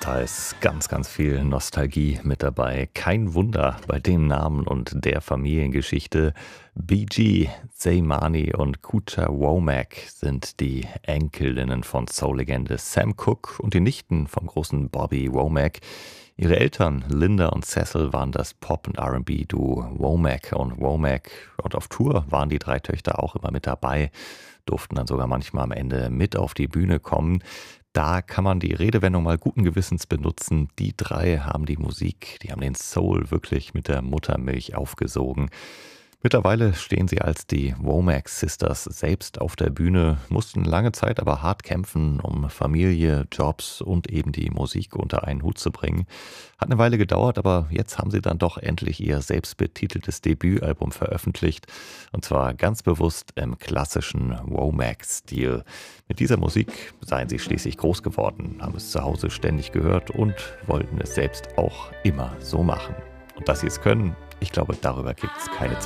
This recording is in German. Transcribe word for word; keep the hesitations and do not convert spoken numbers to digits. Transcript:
Da ist ganz, ganz viel Nostalgie mit dabei. Kein Wunder bei dem Namen und der Familiengeschichte. Bee Gee, Zaymani und Kucha Womack sind die Enkelinnen von Soul-Legende Sam Cooke und die Nichten vom großen Bobby Womack. Ihre Eltern Linda und Cecil waren das Pop- und R und B-Duo Womack und Womack. Und auf Tour waren die drei Töchter auch immer mit dabei, durften dann sogar manchmal am Ende mit auf die Bühne kommen. Da kann man die Redewendung mal guten Gewissens benutzen. Die drei haben die Musik, die haben den Soul wirklich mit der Muttermilch aufgesogen. Mittlerweile stehen sie als die Womack Sisters selbst auf der Bühne, mussten lange Zeit aber hart kämpfen, um Familie, Jobs und eben die Musik unter einen Hut zu bringen. Hat eine Weile gedauert, aber jetzt haben sie dann doch endlich ihr selbstbetiteltes Debütalbum veröffentlicht. Und zwar ganz bewusst im klassischen Womack-Stil. Mit dieser Musik seien sie schließlich groß geworden, haben es zu Hause ständig gehört und wollten es selbst auch immer so machen. Und dass sie es können, ich glaube, darüber gibt es keine